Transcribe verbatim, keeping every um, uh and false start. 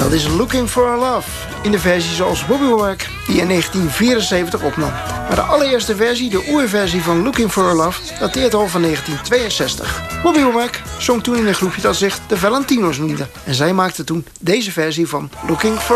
Dat is Looking for a Love, in de versie zoals Bobby Womack die in negentien vierenzeventig opnam. Maar de allereerste versie, de oerversie van Looking for a Love, dateert al van negentien tweeënzestig. Bobby Womack zong toen in een groepje dat zich de Valentinos noemde. En zij maakte toen deze versie van Looking for